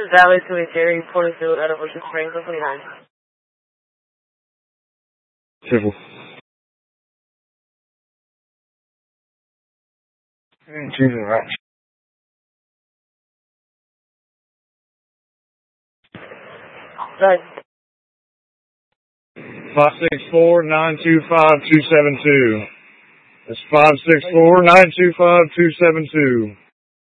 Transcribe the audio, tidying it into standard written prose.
Valley to Terry Porterfield out of Ocean Springs, 129. Triple. Choosing right. Right. 564-925-272. That's 564-925-272.